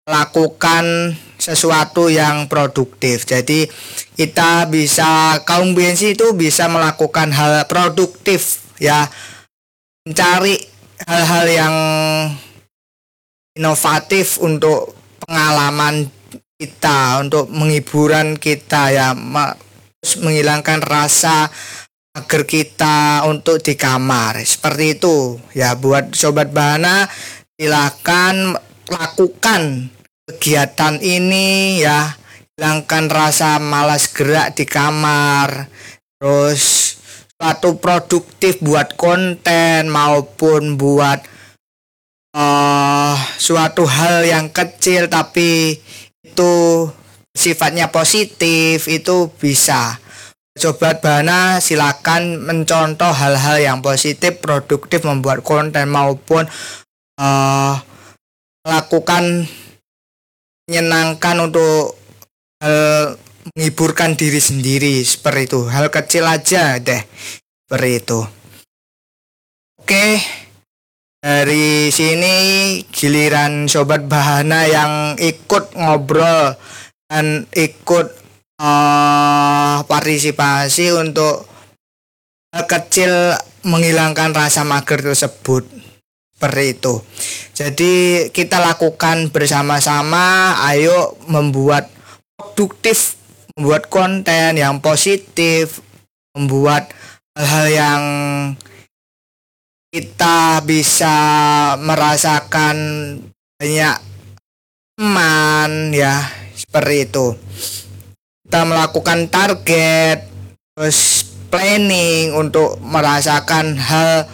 lakukan sesuatu yang produktif. Jadi kita bisa, kaum Gen Z itu bisa melakukan hal produktif ya, mencari hal-hal yang inovatif untuk pengalaman kita, untuk menghiburan kita ya, menghilangkan rasa agar kita untuk di kamar. Seperti itu ya, buat Sobat Bahana, silakan lakukan kegiatan ini ya, hilangkan rasa malas gerak di kamar, terus suatu produktif buat konten maupun buat suatu hal yang kecil tapi itu sifatnya positif, itu bisa. Sobat Bahana silakan mencontoh hal-hal yang positif, produktif, membuat konten maupun melakukan menyenangkan untuk hal menghiburkan diri sendiri, seperti itu. Hal kecil aja deh, seperti itu. Oke, dari sini giliran Sobat Bahana yang ikut ngobrol dan ikut partisipasi untuk hal kecil menghilangkan rasa mager tersebut, seperti itu. Jadi kita lakukan bersama-sama, ayo membuat produktif, membuat konten yang positif, membuat hal-hal yang kita bisa merasakan banyak teman ya, seperti itu. Kita melakukan target, terus planning untuk merasakan hal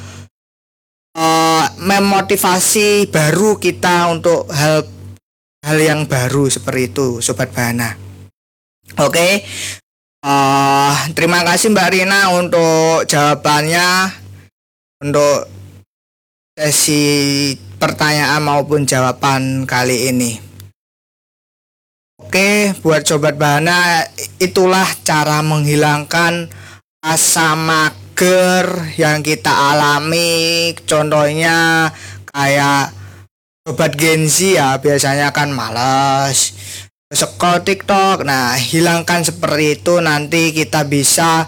memotivasi baru kita untuk hal yang baru, seperti itu Sobat Bahana. Oke, terima kasih Mbak Rina untuk jawabannya, untuk sesi pertanyaan maupun jawaban kali ini. Oke, buat Sobat Bahana, itulah cara menghilangkan rasa mager yang kita alami. Contohnya kayak Sobat Gen Z ya, biasanya kan malas scroll TikTok. Nah, hilangkan seperti itu, nanti kita bisa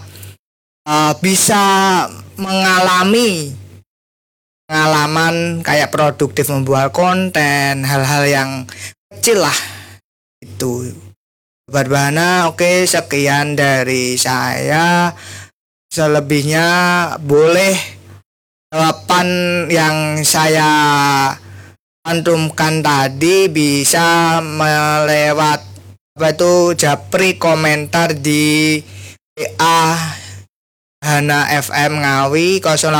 mengalami pengalaman kayak produktif, membuat konten, hal-hal yang kecil lah itu Sobat Bahana. Oke, sekian dari saya. Selebihnya boleh jawaban yang saya cantumkan tadi bisa melewat japri komentar di WA Hana FM Ngawi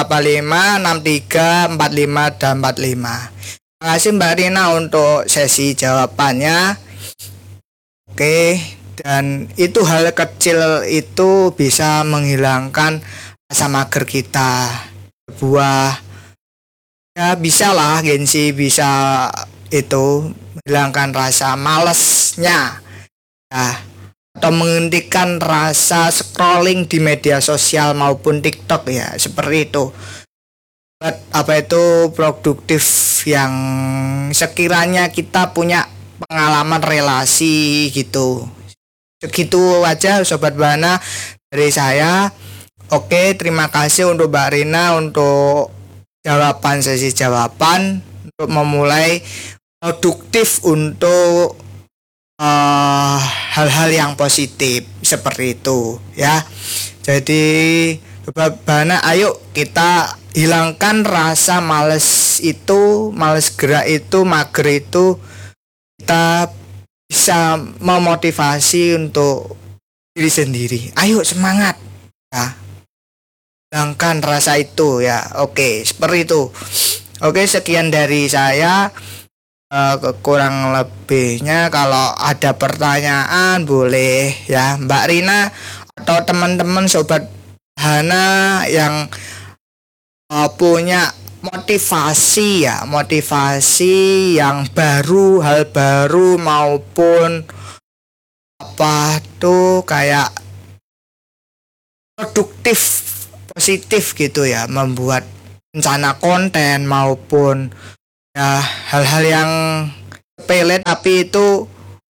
085634545. Terima kasih Mbak Rina untuk sesi jawabannya. Oke, dan itu hal kecil itu bisa menghilangkan rasa mager kita. Sebuah ya bisa lah, Gen Z bisa itu menghilangkan rasa malesnya ya, atau menghentikan rasa scrolling di media sosial maupun TikTok ya, seperti itu. Apa itu produktif yang sekiranya kita punya pengalaman relasi gitu. Segitu aja Sobat Bahana dari saya. Oke, terima kasih untuk Mbak Rina untuk sesi jawaban, untuk memulai produktif untuk hal-hal yang positif, seperti itu ya. Jadi Sobat Bahana, ayo kita hilangkan rasa males gerak itu, mager itu. Kita bisa memotivasi untuk diri sendiri. Ayo semangat ya, hilangkan rasa itu ya. Oke, seperti itu. Oke, sekian dari saya. Kurang lebihnya kalau ada pertanyaan boleh ya Mbak Rina atau teman-teman Sobat Bahana yang punya motivasi yang baru, hal baru maupun apa tuh kayak produktif, positif gitu ya, membuat rencana konten maupun ya hal-hal yang sepele tapi itu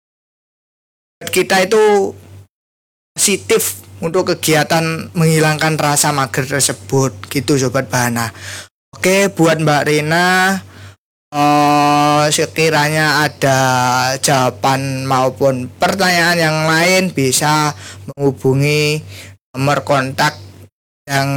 kita itu positif untuk kegiatan menghilangkan rasa mager tersebut gitu Sobat Bahana. Oke, buat Mbak Rina, sekiranya ada jawaban maupun pertanyaan yang lain bisa menghubungi nomor kontak yang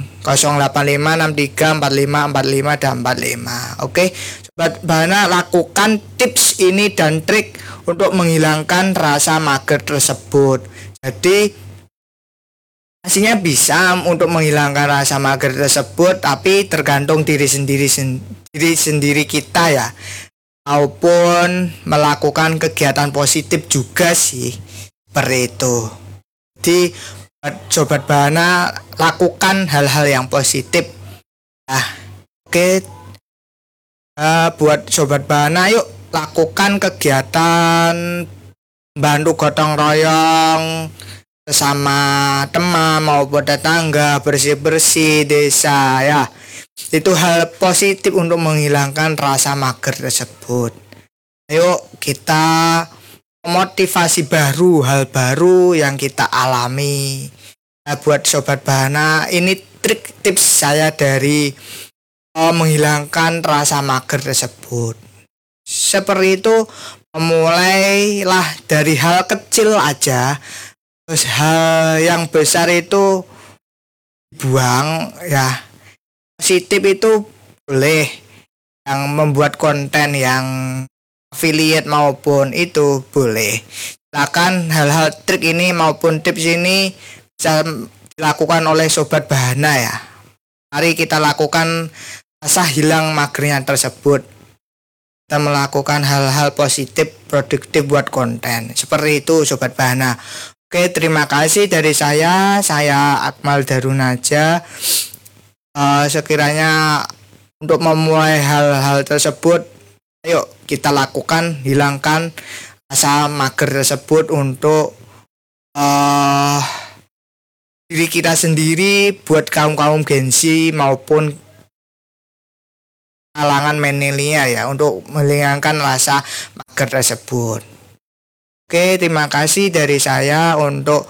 0856345454 dan 45. Oke, Sobat Bahana, lakukan tips ini dan trik untuk menghilangkan rasa mager tersebut. Jadi pastinya bisa untuk menghilangkan rasa mager tersebut, tapi tergantung diri sendiri kita ya, maupun melakukan kegiatan positif juga sih, seperti itu. Jadi Sobat Bahana, lakukan hal-hal yang positif. Nah, oke, buat Sobat Bahana, yuk lakukan kegiatan bantu gotong royong sesama teman maupun tetangga, bersih-bersih desa ya. Itu hal positif untuk menghilangkan rasa mager tersebut. Ayo kita motivasi baru, hal baru yang kita alami. Nah, buat Sobat Bahana, ini trik tips saya dari menghilangkan rasa mager tersebut. Seperti itu, memulailah dari hal kecil aja, terus hal yang besar itu buang ya. Positif itu boleh, yang membuat konten yang affiliate maupun itu boleh. Silakan hal-hal trik ini maupun tips ini bisa dilakukan oleh Sobat Bahana ya. Mari kita lakukan rasa hilang magernya tersebut. Kita melakukan hal-hal positif, produktif buat konten. Seperti itu Sobat Bahana. Oke, terima kasih dari saya Akmal Darunaja. Sekiranya untuk memulai hal-hal tersebut, ayo kita lakukan, hilangkan rasa mager tersebut untuk diri kita sendiri, buat kaum-kaum Gen Z maupun kalangan milenial ya, untuk menghilangkan rasa mager tersebut. Oke, terima kasih dari saya untuk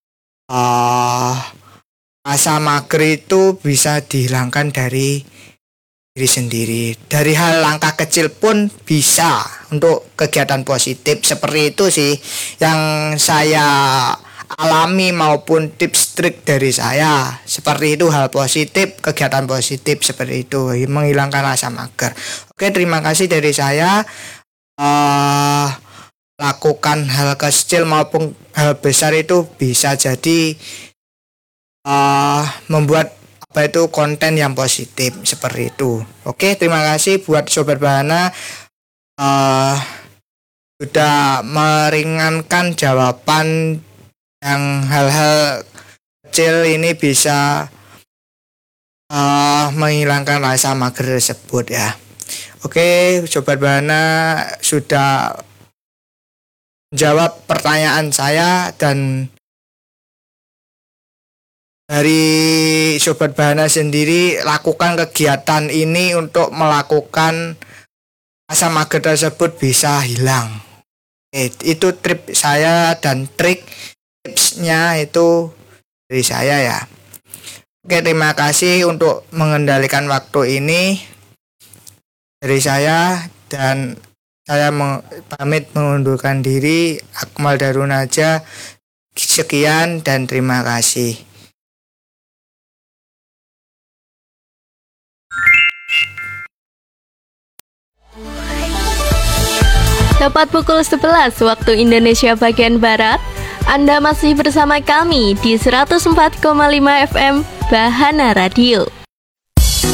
rasa mager itu bisa dihilangkan dari diri sendiri. Dari hal langkah kecil pun bisa untuk kegiatan positif. Seperti itu sih yang saya alami maupun tips trik dari saya. Seperti itu, hal positif, kegiatan positif seperti itu, menghilangkan rasa mager. Oke, terima kasih dari saya. Lakukan hal kecil maupun hal besar itu bisa jadi membuat konten yang positif seperti itu. Oke, terima kasih buat Sobat Bahana, sudah meringankan jawaban yang hal-hal kecil ini bisa menghilangkan rasa mager tersebut ya. Oke, Sobat Bahana sudah menjawab pertanyaan saya, dan dari Sobat Bahana sendiri lakukan kegiatan ini untuk melakukan rasa mager tersebut bisa hilang. Itu trik saya dan trik tipsnya itu dari saya ya. Oke, terima kasih untuk mengendalikan waktu ini dari saya, dan saya pamit mengundurkan diri. Akmal Darunaja, sekian dan terima kasih. Tepat pukul 11 waktu Indonesia bagian Barat, Anda masih bersama kami di 104,5 FM Bahana Radio.